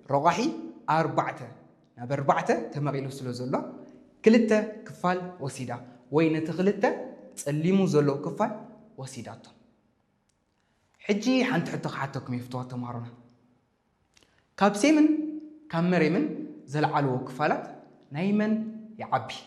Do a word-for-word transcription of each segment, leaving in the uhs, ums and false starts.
رغحي أربعة نبر أربعة تمغيلو سلوزولا كلتا كفال وسيدا وين تخلتا تسليمو زلو كفال وسيداتو حجي حنت حتى حتىكم يفتوها تمارنا كاب سيمن كاب مريمن زلعلو كفالات نايمن يعبي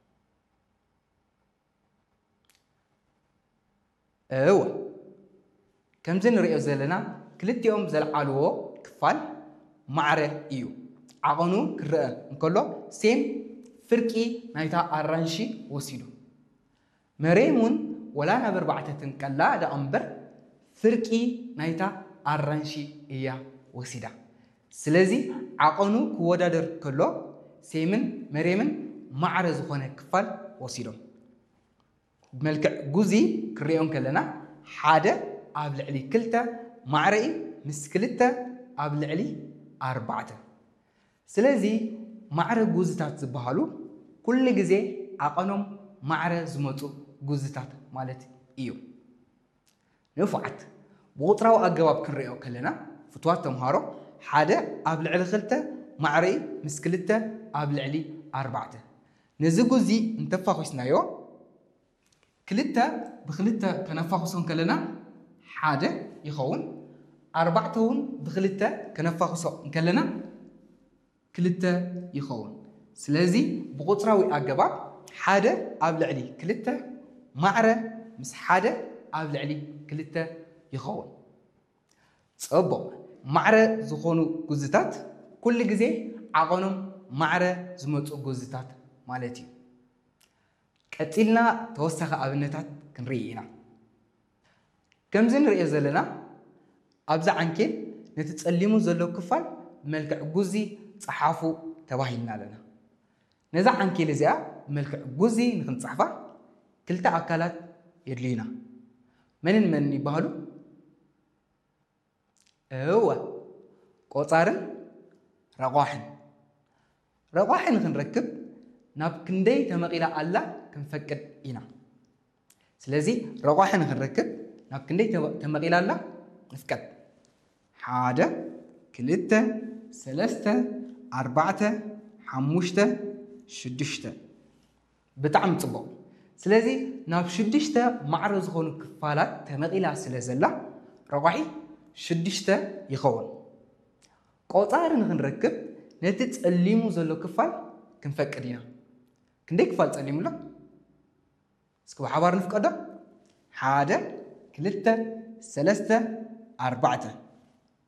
ايوا كم زين رئيو زلنا كلت يوم زلعلو كفال معره ايو عقنو كرأ نقوله سيم فرقي نايتا أرانشي وسيدو مريمون ولا نبر بعتة تنكلا دا أمبر فرقي نايتا أرانشي إيا وسيدا سلازي عقنو كودادر كله سيمن مريمن معرز خونه كفال وسيدو بملكع جوزي كريون كلنا حادة قبل علي كلتا معرئي مسكلتا قبل علي أربعة سلازي معرى جوزتات زبهالو كل جزء عقنهم معرى زمتو جوزتات مالت إيو نفعت بوطراو أجواب كريو كلنا فتوات تمهارو حدا قبل على خلته معري مسكلته قبل علي أربعة نزجو زي انتفاخسنا يو كلته بخلته كنفاخسون كلنا حدا يخون أربعتهم بخلته كنفاخسون كلنا كلته يخون سلازي بقطراوي أجابات حدا قبل علي كلته معرة مس حدا قبل علي كلته يخون صبوا معرة زخونو جزتات كل جزء عقنهم معرة زمتو جزتات مالتي كتلنا توسخ أبنتات كنرينا كم زين رئي زلنا أبزع عنكي نتتسلمو زلو كفال ملك جوزي صحافو تباهينا لنا نزع عن كل زيا ملك جوزي نخن صحفا كلتا أكلات يرلينا من من يبهلو هو قطارن رقاحن رقاحن نخن ركب ناب كندي تمقيلا الله كنفكر إنا سلازي رقاحن نخن ركب ناب كندي تمقيلا الله نفكر حاجة كلتا سلسته أربعة حموشته شدشته بتعم صبوا سلازي ناب شدشته معرض خون كفالات تمقيلا سلازلا رواحي شدشته يخون قطار نخن ركب نتت الليمو زلو كفال كنفكرينا كندي كفال تسليمو لا سكو حوار نفقده حاجة كلته سلسته أربعة